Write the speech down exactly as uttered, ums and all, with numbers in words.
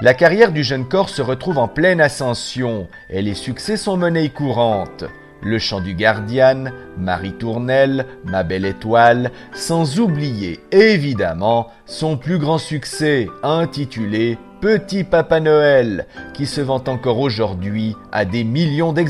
La carrière du jeune corps se retrouve en pleine ascension et les succès sont monnaie courante. Le chant du Gardien, Marie Tournelle, Ma belle étoile, sans oublier évidemment son plus grand succès intitulé Petit Papa Noël, qui se vend encore aujourd'hui à des millions d'exemplaires.